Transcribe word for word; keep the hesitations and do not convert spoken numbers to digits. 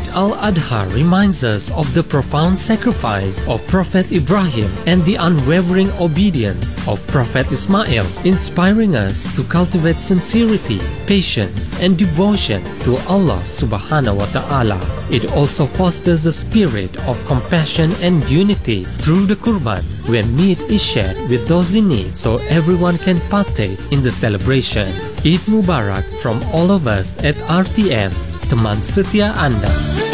Eid al-Adha reminds us of the profound sacrifice of Prophet Ibrahim and the unwavering obedience of Prophet Ismail, inspiring us to cultivate sincerity, patience, and devotion to Allah subhanahu wa ta'ala. It also fosters a spirit of compassion and unity through the Qurban, where meat is shared with those in need so everyone can partake in the celebration. Eid Mubarak from all of us at R T M, teman setia Anda.